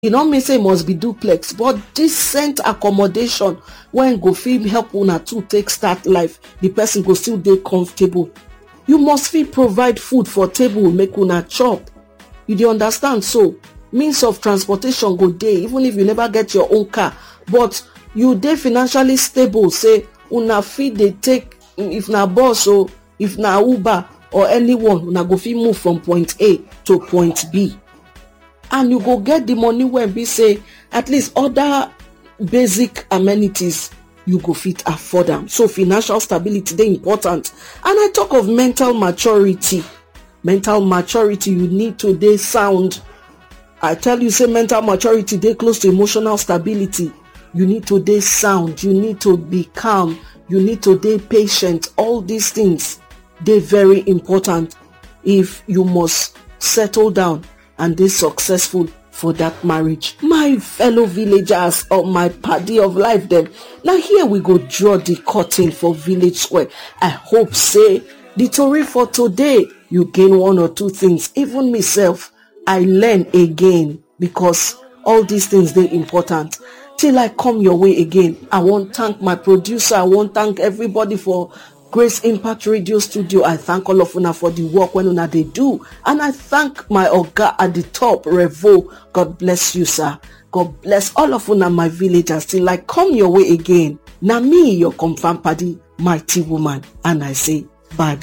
e no mean say e must be duplex, but decent accommodation wey go fit help una to take start life. The person go still dey comfortable. You must fit provide food for table, make una chop. You dey understand? So means of transportation go dey, even if you never get your own car, but you dey financially stable, say una fit dey take, if na bus or if na Uber or anyone, una go fit move from point A to point B, and you go get the money when be say at least other basic amenities you go fit afford them. So financial stability dey important. And I talk of mental maturity. Mental maturity, you need to dey sound. I tell you, say mental maturity dey close to emotional stability. You need to dey sound, you need to be calm, you need to dey patient. All these things dey very important if you must settle down and dey successful for that marriage. My fellow villagers or my party of life dem, now here we go draw the curtain for Village Square. I hope say the tori for today you gain one or two things. Even myself, I learn again, because all these things dey important. Till I come your way again, I want thank my producer, I want thank everybody for Grace Impact Radio Studio. I thank all of una for the work when una dey do, and I thank my oga at the top, Revo. God bless you, sir. God bless all of una, my villagers. Till I come your way again, na me, your confirmed party, mighty woman, and I say bye bye.